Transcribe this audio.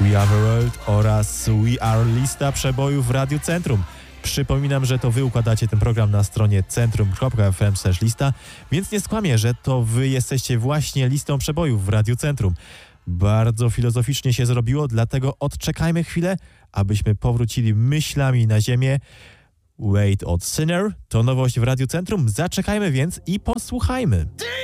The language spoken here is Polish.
We Are The World oraz We Are lista przebojów w Radiu Centrum. Przypominam, że to wy układacie ten program na stronie centrum.fm/lista, więc nie skłamię, że to wy jesteście właśnie listą przebojów w Radiu Centrum. Bardzo filozoficznie się zrobiło, dlatego odczekajmy chwilę, abyśmy powrócili myślami na ziemię. Wait od Sinner to nowość w Radiu Centrum. Zaczekajmy więc i posłuchajmy.